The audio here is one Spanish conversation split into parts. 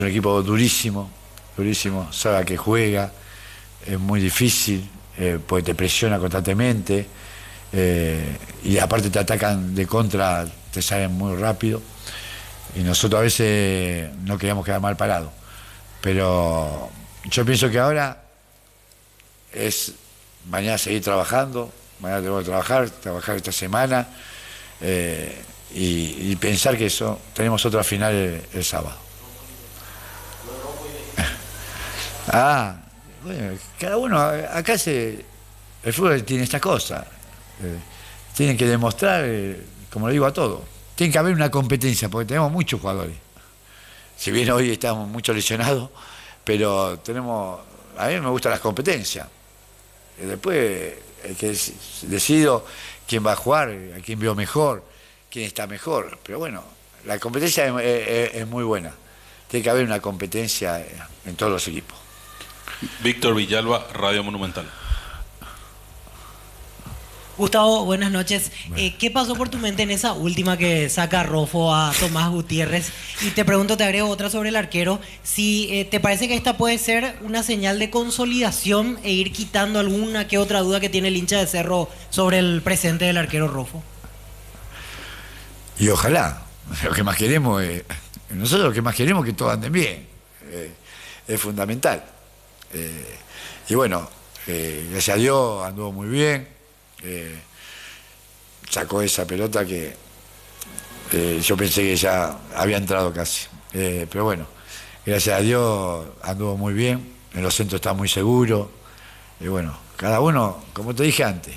Un equipo durísimo, durísimo, sabe a qué juega, es muy difícil, porque te presiona constantemente, y aparte te atacan de contra, te salen muy rápido, y nosotros a veces no queríamos quedar mal parados. Pero yo pienso que ahora es mañana seguir trabajando, mañana tenemos que trabajar esta semana, y pensar que tenemos otra final el sábado. Bueno, cada uno, acá el fútbol tiene esta cosa, tienen que demostrar, como le digo a todos, tiene que haber una competencia, porque tenemos muchos jugadores. Si bien hoy estamos mucho lesionados, pero a mí me gustan las competencias. Y después el que decido quién va a jugar, a quién veo mejor, quién está mejor. Pero bueno, la competencia es muy buena. Tiene que haber una competencia en todos los equipos. Víctor Villalba, Radio Monumental. Gustavo, buenas noches. ¿Qué pasó por tu mente en esa última que saca Rofo a Tomás Gutiérrez? Y te pregunto, te agrego otra sobre el arquero, si te parece que esta puede ser una señal de consolidación e ir quitando alguna que otra duda que tiene el hincha de Cerro sobre el presente del arquero Rofo. Y ojalá, lo que más queremos nosotros lo que más queremos es que todos anden bien, es fundamental. Y bueno, gracias a Dios anduvo muy bien. Sacó esa pelota que yo pensé que ya había entrado casi, pero bueno, gracias a Dios anduvo muy bien, en los centros está muy seguro, y bueno, cada uno, como dije antes,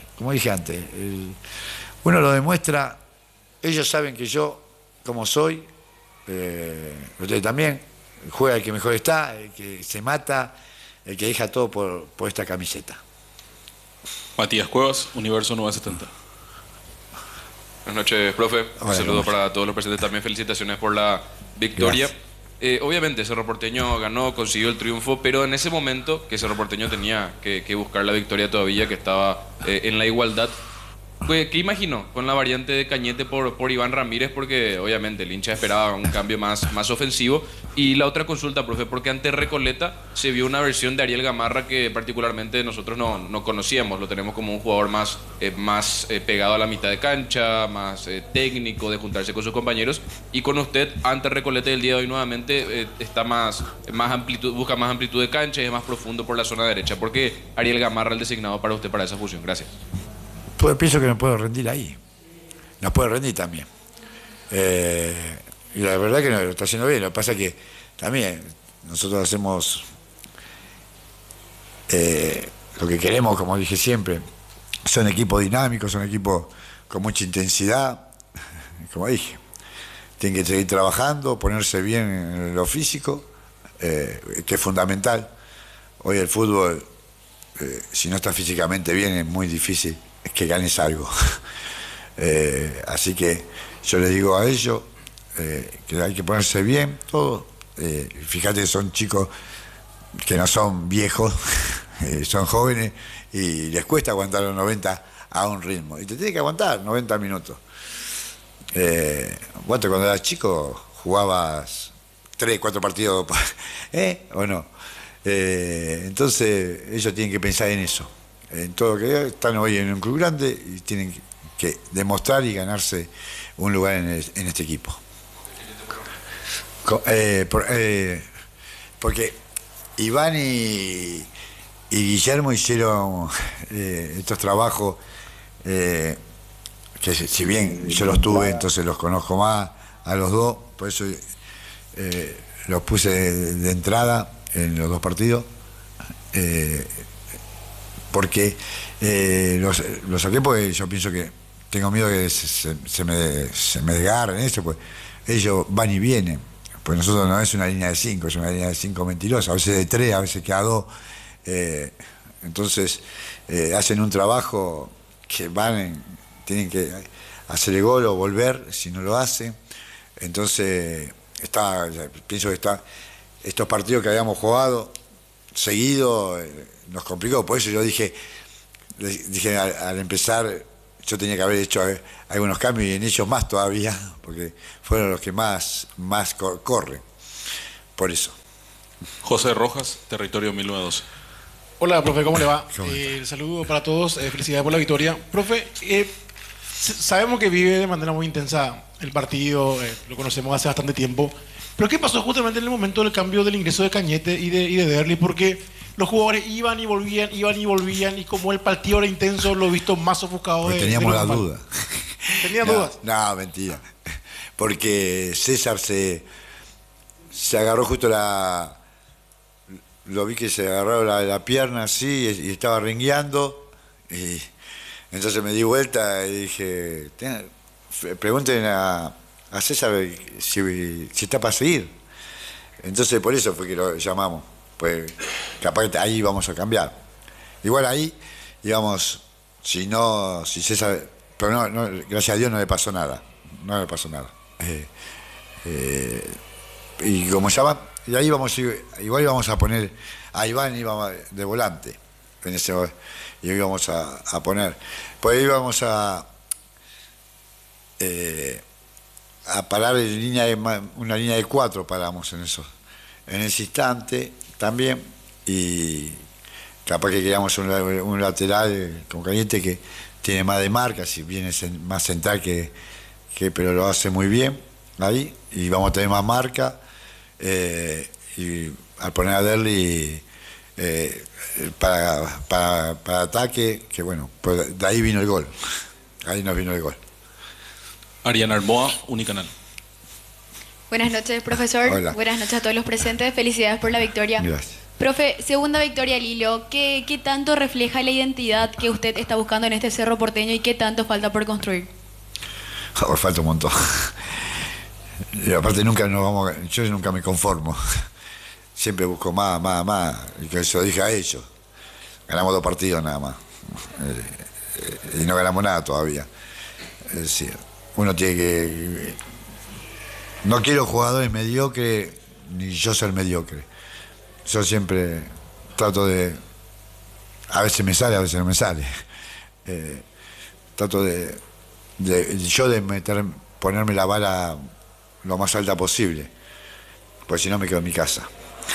uno lo demuestra, ellos saben que yo, como soy, ustedes también, juega el que mejor está, el que se mata, el que deja todo por esta camiseta. Matías Cuevas, Universo 970. Buenas noches, profe. Un saludo para todos los presentes también. Felicitaciones por la victoria. Obviamente Cerro Porteño ganó, consiguió el triunfo, pero en ese momento que Cerro Porteño tenía que buscar la victoria todavía, que estaba en la igualdad, ¿qué imaginó con la variante de Cañete por Iván Ramírez? Porque obviamente el hincha esperaba un cambio más ofensivo. Y la otra consulta, profe, porque ante Recoleta se vio una versión de Ariel Gamarra que particularmente nosotros no conocíamos. Lo tenemos como un jugador más pegado a la mitad de cancha, más técnico, de juntarse con sus compañeros. Y con usted, ante Recoleta del día de hoy nuevamente, está más amplitud, busca más amplitud de cancha y es más profundo por la zona derecha. ¿Por qué Ariel Gamarra el designado para usted para esa fusión? Gracias. Pues pienso que no puedo rendir ahí. No puedo rendir también. Y la verdad que no, lo está haciendo bien. Lo que pasa es que también nosotros hacemos lo que queremos, como dije siempre. Son equipos dinámicos, son equipos con mucha intensidad. Como dije, tienen que seguir trabajando, ponerse bien en lo físico, que es fundamental. Hoy el fútbol, si no está físicamente bien, es muy difícil que ganes algo. Así que yo les digo a ellos que hay que ponerse bien todo. Fíjate que son chicos que no son viejos, son jóvenes y les cuesta aguantar los 90 a un ritmo. Y te tiene que aguantar 90 minutos. Bueno, cuando eras chico jugabas 3, 4 partidos, ¿o no? Entonces ellos tienen que pensar en eso. En todo lo que están hoy en un club grande y tienen que demostrar y ganarse un lugar en este equipo. Porque Iván y Guillermo hicieron estos trabajos que si bien yo los tuve, entonces los conozco más a los dos, por eso los puse de entrada en los dos partidos. Porque los saqué porque yo pienso que tengo miedo que se me desgarren eso, pues ellos van y vienen, pues nosotros no es una línea de 5, es una línea de 5 mentirosa, a veces de 3, a veces queda 2, entonces hacen un trabajo que tienen que hacer el gol o volver si no lo hacen, entonces pienso que estos partidos que habíamos jugado seguido nos complicó, por eso yo dije al empezar, yo tenía que haber hecho algunos cambios y en ellos más todavía, porque fueron los que más corren. por eso. José Rojas, Territorio 1912. Hola, profe, ¿cómo le va? ¿Cómo Saludo para todos, felicidades por la victoria. Profe, sabemos que vive de manera muy intensa el partido, lo conocemos hace bastante tiempo, pero ¿qué pasó justamente en el momento del cambio del ingreso de Cañete y de Derli? Porque los jugadores iban y volvían, y como el partido era intenso, lo he visto más ofuscado. Porque teníamos de la lo normal. duda. ¿Tenían dudas? No, mentira. Porque César se agarró justo lo vi que se agarró la pierna así y estaba rengueando. Y entonces me di vuelta y dije, pregunten a César si está para seguir. Entonces por eso fue que lo llamamos. Pues capaz que ahí vamos a cambiar. Igual ahí íbamos, si César, pero no, gracias a Dios no le pasó nada. No le pasó nada. Y como llama, y ahí igual íbamos a poner a Iván de volante en ese, y íbamos a poner, pues íbamos a parar una línea de 4, paramos en ese instante también, y capaz que queríamos un lateral con Cañete que tiene más de marca, si viene más central pero lo hace muy bien ahí, y vamos a tener más marca. Y al poner a Derli para ataque, que bueno, pues de ahí vino el gol. Ahí nos vino el gol. Ariana Armoa, Unicanal. Buenas noches, profesor. Hola. Buenas noches a todos los presentes. Felicidades por la victoria. Gracias. Profe, segunda victoria al hilo. ¿Qué tanto refleja la identidad que usted está buscando en este Cerro Porteño y qué tanto falta por construir? Falta un montón. Y aparte yo nunca me conformo. Siempre busco más. Y que eso dije a ellos. Ganamos 2 partidos nada más. Y no ganamos nada todavía. Es decir, uno tiene que... No quiero jugadores mediocres, ni yo ser mediocre. Yo siempre trato de... A veces me sale, a veces no me sale. Trato de ponerme la vara lo más alta posible, pues si no me quedo en mi casa.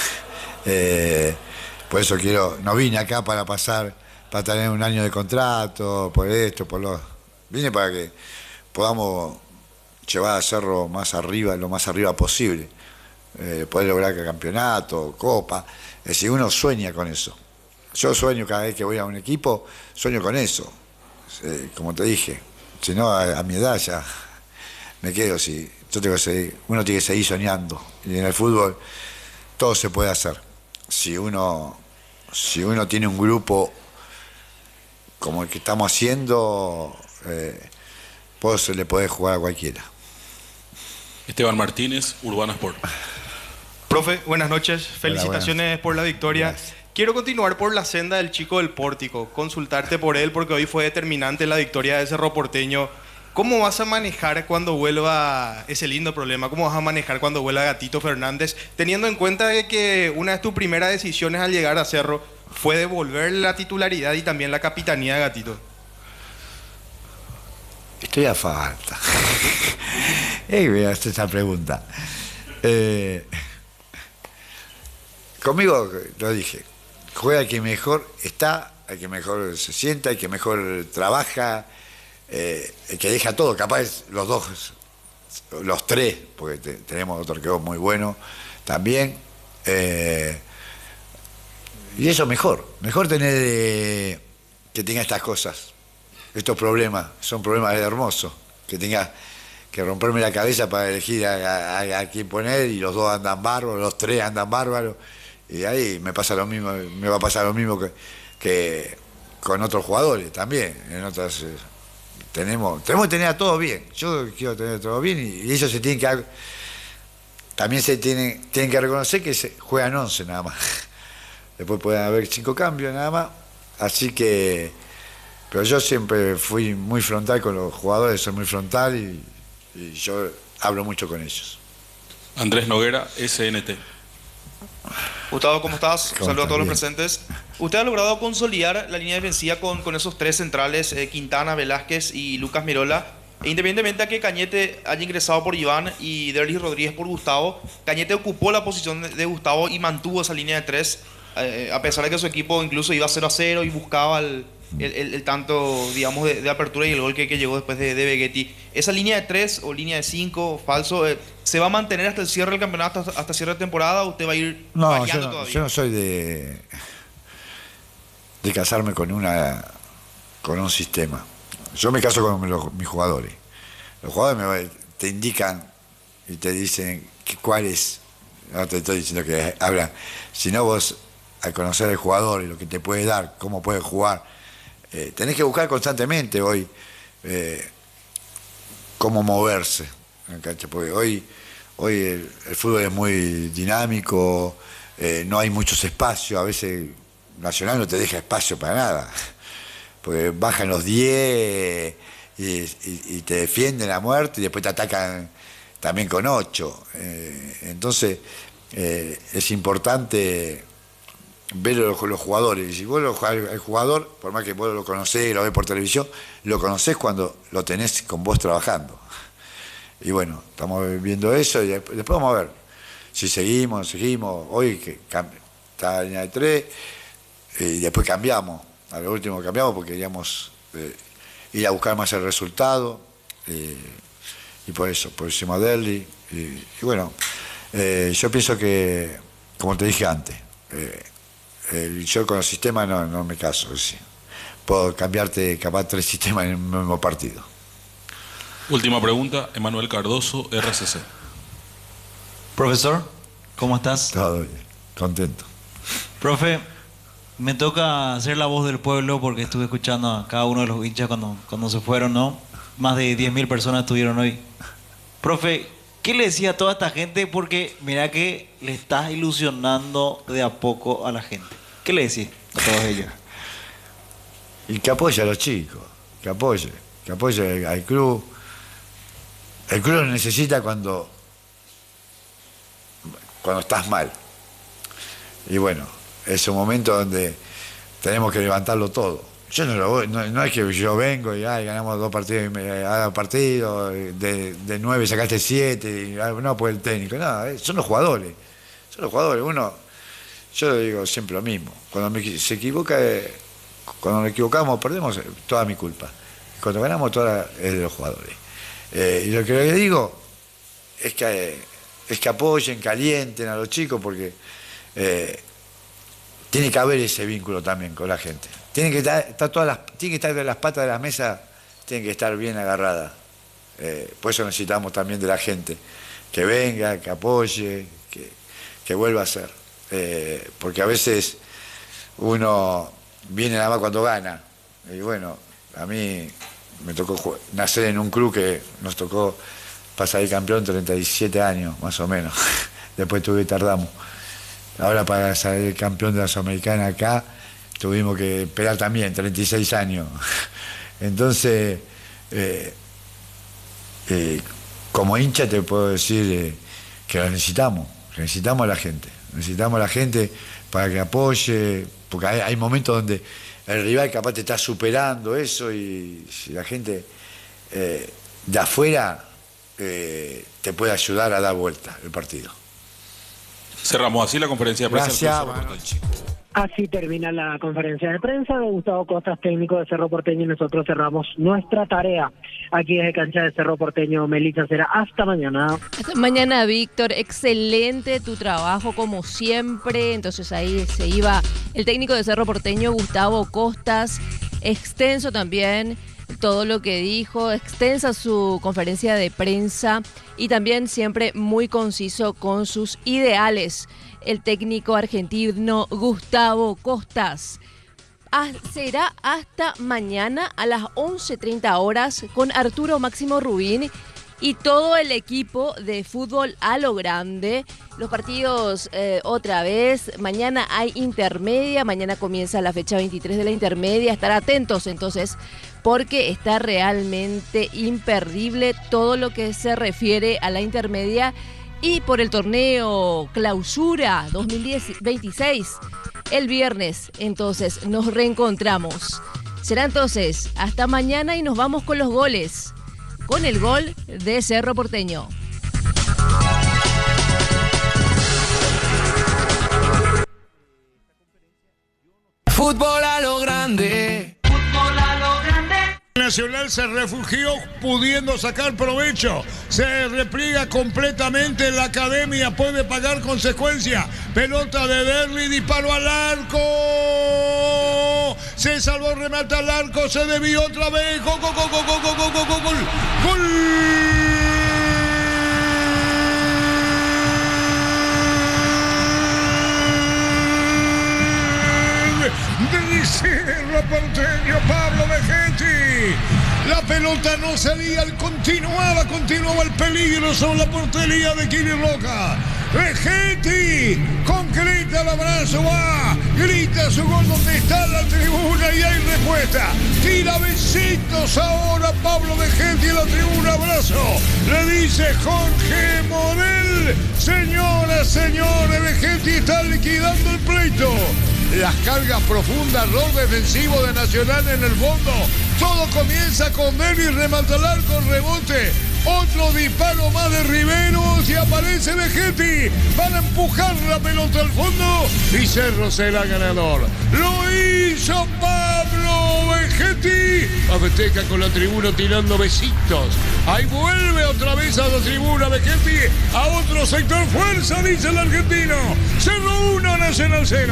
Por eso no vine acá para tener un año de contrato, por esto, vine para que podamos llevar a Cerro más arriba, lo más arriba posible, poder lograr el campeonato, copa. Es decir, uno sueña con eso. Yo sueño cada vez que voy a un equipo, sueño con eso. Como te dije, si no a mi edad ya me quedo, uno tiene que seguir soñando, y en el fútbol todo se puede hacer. Si uno tiene un grupo como el que estamos haciendo, se le puede jugar a cualquiera. Esteban Martínez, Urbana Sport. Profe, buenas noches, felicitaciones. Buenas. Por la victoria. Gracias. Quiero continuar por la senda del chico del Pórtico, consultarte por él porque hoy fue determinante la victoria de Cerro Porteño. ¿Cómo vas a manejar cuando vuelva ese lindo problema? ¿Cómo vas a manejar cuando vuelva Gatito Fernández? Teniendo en cuenta de que una de tus primeras decisiones al llegar a Cerro fue devolver la titularidad y también la capitanía de Gatito. Estoy a falta. Me hace esa pregunta. Conmigo, lo dije, juega el que mejor está, el que mejor se sienta, el que mejor trabaja, el que deja todo, capaz los 3, porque tenemos otro arquero muy bueno también. Y eso mejor tener que tenga estas cosas, estos problemas, son problemas hermosos, que tenga que romperme la cabeza para elegir a quién poner, y los 2 andan bárbaros, los 3 andan bárbaros, y ahí me va a pasar lo mismo que con otros jugadores también. En otras tenemos que tener a todos bien. Yo quiero tener a todos bien, y ellos también tienen que reconocer que juegan 11 nada más. Después pueden haber 5 cambios nada más. Así que, pero yo siempre fui muy frontal con los jugadores, soy muy frontal, y yo hablo mucho con ellos. Andrés Noguera, SNT. Gustavo, ¿cómo estás? ¿Cómo Saludos a todos los estás? presentes. Usted ha logrado consolidar la línea defensiva con esos 3 centrales, Quintana, Velázquez y Lucas Mirola. E independientemente a que Cañete haya ingresado por Iván y Derlis Rodríguez por Gustavo, Cañete ocupó la posición de Gustavo y mantuvo esa línea de tres, a pesar de que su equipo incluso iba 0-0 y buscaba el tanto, digamos, de apertura y el gol que llegó después de Begetti. ¿Esa línea de 3 o línea de 5, falso, se va a mantener hasta el cierre del campeonato, hasta cierre de temporada, o usted va a ir variando todavía? Yo no soy de casarme con un sistema. Yo me caso con mis jugadores. Los jugadores te indican y te dicen cuál es. No te estoy diciendo que hablan. Sino vos, al conocer al jugador y lo que te puede dar, cómo puede jugar, tenés que buscar constantemente hoy cómo moverse en la cancha. Porque hoy el fútbol es muy dinámico, no hay muchos espacios. A veces Nacional no te deja espacio para nada. Porque bajan los 10 y te defienden a muerte y después te atacan también con 8. Entonces es importante ver los jugadores. Y si vos el jugador, por más que vos lo conocés, lo ves por televisión, lo conocés cuando lo tenés con vos trabajando. Y bueno, estamos viendo eso y después vamos a ver si seguimos. Hoy que está la línea de 3 y después cambiamos. A lo último cambiamos porque queríamos ir a buscar más el resultado y por eso hicimos a Derli y bueno, yo pienso que, como te dije antes, yo con el sistema no me caso, sí. Puedo cambiarte capaz 3 sistemas en el mismo partido. Última pregunta, Emanuel Cardoso, RCC. Profesor, ¿cómo estás? Todo bien, contento. Profe, me toca ser la voz del pueblo porque estuve escuchando a cada uno de los hinchas cuando se fueron, ¿no? Más de 10.000 personas estuvieron hoy. Profe, ¿qué le decía a toda esta gente? Porque mira que le estás ilusionando de a poco a la gente. ¿Qué le decís a todos ellos? Y que apoye a los chicos, que apoye al club. El club lo necesita cuando estás mal. Y bueno, es un momento donde tenemos que levantarlo todo. Yo no es que yo vengo y ganamos 2 partidos, de 9 sacaste 7, no, pues el técnico, no, son los jugadores. Yo le digo siempre lo mismo, cuando nos equivocamos, perdemos, toda mi culpa. Cuando ganamos, toda es de los jugadores. Y lo que le digo es que apoyen, calienten a los chicos, porque tiene que haber ese vínculo también con la gente. Tienen que estar de las patas de la mesa, tienen que estar bien agarradas. Por eso necesitamos también de la gente que venga, que apoye, que vuelva a ser. Porque a veces uno viene nada más cuando gana. Y bueno, a mí me tocó nacer en un club que nos tocó pasar el campeón 37 años, más o menos. Después tardamos. Ahora para salir campeón de la Sudamericana acá, tuvimos que esperar también 36 años. Entonces, como hincha te puedo decir que lo necesitamos a la gente. Necesitamos a la gente para que apoye, porque hay momentos donde el rival capaz te está superando eso, y si la gente de afuera te puede ayudar a dar vuelta el partido. Cerramos así la conferencia de prensa. Gracias. Así termina la conferencia de prensa de Gustavo Costas, técnico de Cerro Porteño, y nosotros cerramos nuestra tarea aquí desde cancha de Cerro Porteño. Melissa, será hasta mañana. Hasta mañana, Víctor. Excelente tu trabajo como siempre. Entonces ahí se iba el técnico de Cerro Porteño, Gustavo Costas. Extenso también todo lo que dijo, extensa su conferencia de prensa y también siempre muy conciso con sus ideales. El técnico argentino Gustavo Costas. Será hasta mañana a las 11:30 horas con Arturo Máximo Rubín y todo el equipo de fútbol a lo grande. Los partidos otra vez. Mañana hay intermedia. Mañana comienza la fecha 23 de la intermedia. Estar atentos entonces, porque está realmente imperdible todo lo que se refiere a la intermedia. Y por el torneo Clausura 2026, el viernes, entonces nos reencontramos. Será entonces hasta mañana y nos vamos con los goles. con el gol de Cerro Porteño. Fútbol a lo grande. Nacional se refugió pudiendo sacar provecho, se repliega completamente, la academia puede pagar consecuencias, pelota de Derli, disparo al arco, se salvó, remata al arco, se desvió otra vez, gol, gol, gol, gol, gol, gol, gol, gol, gol, gol. Del Cerro Porteño, Pablo Vegetti. La pelota no salía, continuaba el peligro sobre la portería de Kili Roca. Vegetti concreta el abrazo, va, grita su gol donde está la tribuna y hay respuesta. Tira besitos ahora Pablo Vegetti en la tribuna, abrazo. Le dice Jorge Morel, señoras, señores, Vegetti está liquidando el pleito. Las cargas profundas, rol defensivo de Nacional en el fondo. Todo comienza con Derli, remata al arco, rebote. Otro disparo más de Riveros y aparece Vegetti. Van a empujar la pelota al fondo y Cerro será ganador. Lo hizo Pablo Vegetti. Festeja con la tribuna tirando besitos. Ahí vuelve otra vez a la tribuna Vegetti. A otro sector, fuerza, dice el argentino. Cerro 1, Nacional 0.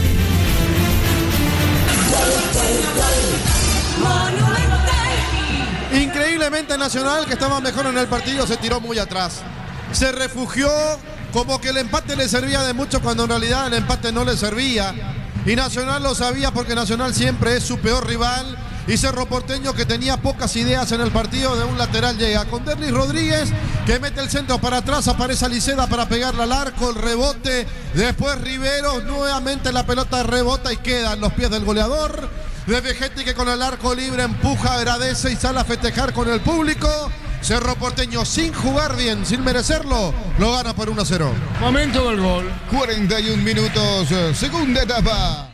Increíblemente Nacional, que estaba mejor en el partido, se tiró muy atrás. Se refugió como que el empate le servía de mucho cuando en realidad el empate no le servía. Y Nacional lo sabía porque Nacional siempre es su peor rival. Y Cerro Porteño, que tenía pocas ideas en el partido, de un lateral llega con Derli Rodríguez, que mete el centro para atrás, aparece Aliceda para pegarle al arco, el rebote, después Riveros, nuevamente la pelota rebota y queda en los pies del goleador. De Vegetti, que con el arco libre empuja, agradece y sale a festejar con el público. Cerro Porteño, sin jugar bien, sin merecerlo, lo gana por 1-0. Momento del gol. 41 minutos, segunda etapa.